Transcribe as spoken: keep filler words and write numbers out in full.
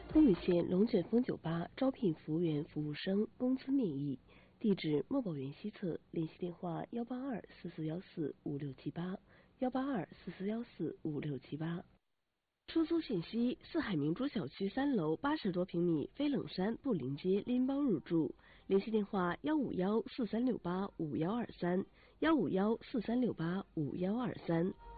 东屿县龙卷风酒吧招聘服务员、服务生，工资面议。地址：墨宝园西侧，联系电话：幺八二四四幺四五六七八，幺八二四四幺四五六七八。出租信息：四海明珠小区三楼八十多平米飞冷山布林街拎包入住，联系电话：幺五幺四三六八五幺二三，幺五幺四三六八五幺二三。